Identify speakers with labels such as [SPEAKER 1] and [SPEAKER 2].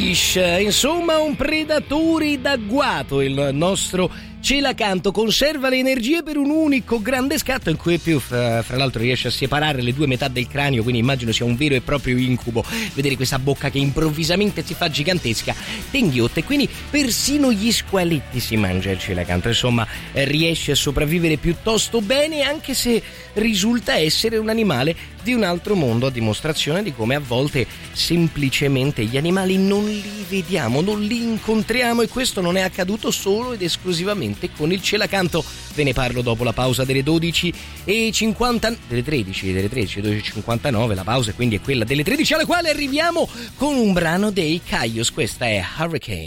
[SPEAKER 1] fish, insomma un predatore d'agguato, il nostro Celacanto. Conserva le energie per un unico grande scatto in cui più fra l'altro riesce a separare le due metà del cranio, quindi immagino sia un vero e proprio incubo vedere questa bocca che improvvisamente si fa gigantesca, tenghiotta, e quindi persino gli squaletti si mangia il Celacanto. Insomma, riesce a sopravvivere piuttosto bene, anche se risulta essere un animale di un altro mondo, a dimostrazione di come a volte semplicemente gli animali non li vediamo, non li incontriamo, e questo non è accaduto solo ed esclusivamente con il Celacanto. Ve ne parlo dopo la pausa delle 12:50, delle 12:59, la pausa quindi è quella delle 13, alla quale arriviamo con un brano dei Caius. Questa è Hurricane.